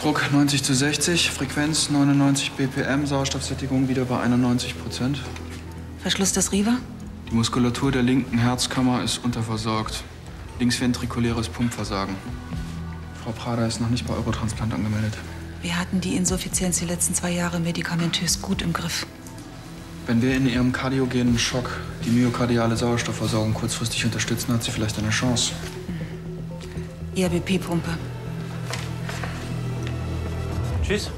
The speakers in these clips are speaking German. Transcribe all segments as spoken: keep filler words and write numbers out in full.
Druck neunzig zu sechzig, Frequenz neunundneunzig B P M, Sauerstoffsättigung wieder bei einundneunzig Prozent. Verschluss des Riva? Die Muskulatur der linken Herzkammer ist unterversorgt. Linksventrikuläres Pumpversagen. Frau Prader ist noch nicht bei Eurotransplant angemeldet. Wir hatten die Insuffizienz die letzten zwei Jahre medikamentös gut im Griff. Wenn wir in ihrem kardiogenen Schock die myokardiale Sauerstoffversorgung kurzfristig unterstützen, hat sie vielleicht eine Chance. I R B P-Pumpe. Tschüss.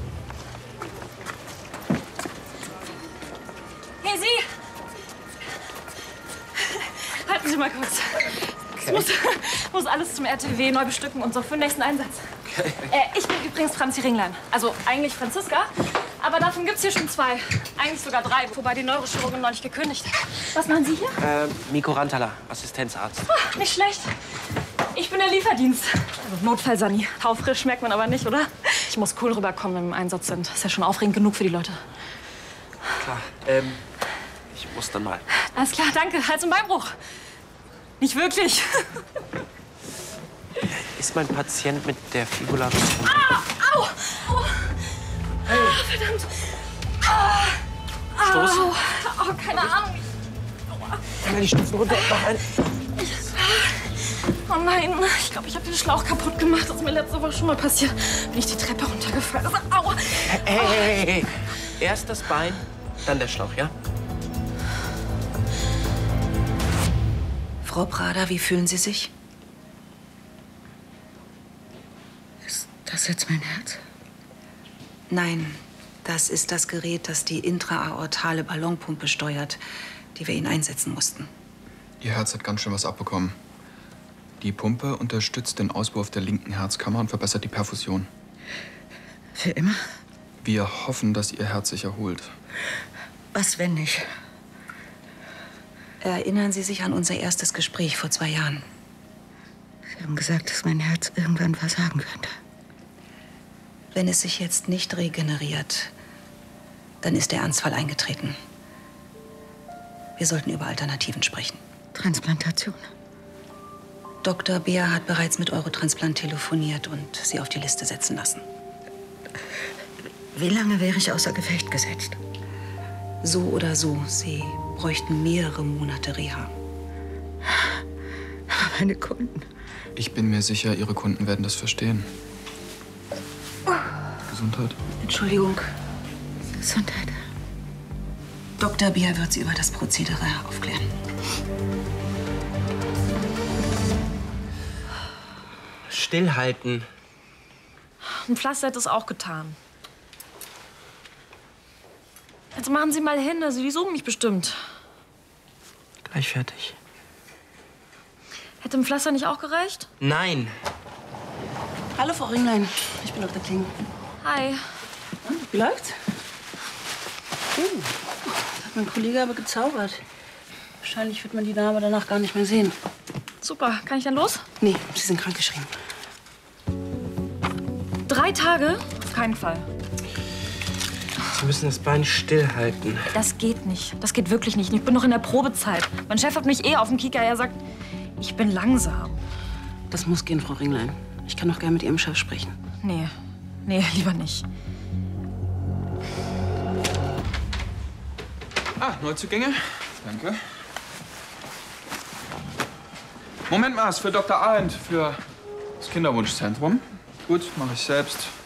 Hey, Sie! Halten Sie mal kurz. Okay. Ich muss, muss alles zum R T W neu bestücken und so für den nächsten Einsatz. Okay. Äh, ich bin übrigens Franzi Ringlein. Also eigentlich Franziska. Aber davon gibt's hier schon zwei. Eigentlich sogar drei. Wobei die Neurochirurgin noch nicht gekündigt hat. Was machen Sie hier? Äh, Miko Rantala, Assistenzarzt. Ah, nicht schlecht. Ich bin der Lieferdienst. Also Notfallsani. Taufrisch merkt man aber nicht, oder? Ich muss cool rüberkommen, wenn wir im Einsatz sind. Ist ja schon aufregend genug für die Leute. Klar. Ähm, ich muss dann mal. Alles klar, danke. Hals- und Beinbruch. Nicht wirklich. Ist mein Patient mit der Fibula... Au! Au! Au! Hey. Ah, verdammt! Ah, Stoß? Au. Oh, keine Ahnung. Kann die Stufen runter noch ein? Oh nein, ich glaube, ich habe den Schlauch kaputt gemacht. Das ist mir letzte Woche schon mal passiert. Bin ich die Treppe runtergefallen. Also, aua! Hey, hey, hey, hey. Erst das Bein, dann der Schlauch, ja? Frau Prader, wie fühlen Sie sich? Ist das jetzt mein Herz? Nein, das ist das Gerät, das die intraaortale Ballonpumpe steuert, die wir Ihnen einsetzen mussten. Ihr Herz hat ganz schön was abbekommen. Die Pumpe unterstützt den Auswurf der linken Herzkammer und verbessert die Perfusion. Für immer? Wir hoffen, dass Ihr Herz sich erholt. Was, wenn nicht? Erinnern Sie sich an unser erstes Gespräch vor zwei Jahren? Sie haben gesagt, dass mein Herz irgendwann versagen könnte. Wenn es sich jetzt nicht regeneriert, dann ist der Ernstfall eingetreten. Wir sollten über Alternativen sprechen. Transplantation. Doktor Beer hat bereits mit Eurotransplant telefoniert und Sie auf die Liste setzen lassen. Wie lange wäre ich außer Gefecht gesetzt? So oder so, Sie bräuchten mehrere Monate Reha. Aber meine Kunden... Ich bin mir sicher, Ihre Kunden werden das verstehen. Gesundheit. Entschuldigung. Gesundheit. Doktor Beer wird Sie über das Prozedere aufklären. Stillhalten. Ein Pflaster hat es auch getan. Jetzt machen Sie mal hin, also die suchen mich bestimmt. Gleich fertig. Hätte ein Pflaster nicht auch gereicht? Nein. Hallo, Frau Ringlein. Ich bin Doktor Kling. Hi. Und, wie läuft's? Oh, das hat mein Kollege aber gezaubert. Wahrscheinlich wird man die Dame danach gar nicht mehr sehen. Super. Kann ich dann los? Nee, Sie sind krankgeschrieben. Drei Tage? Auf keinen Fall. Sie müssen das Bein stillhalten. Das geht nicht. Das geht wirklich nicht. Ich bin noch in der Probezeit. Mein Chef hat mich eh auf dem Kieker. Er sagt, ich bin langsam. Das muss gehen, Frau Ringlein. Ich kann doch gerne mit Ihrem Chef sprechen. Nee. Nee, lieber nicht. Ah, Neuzugänge. Danke. Moment mal, ist für Doktor Arendt, für das Kinderwunschzentrum. Gut, mache ich selbst.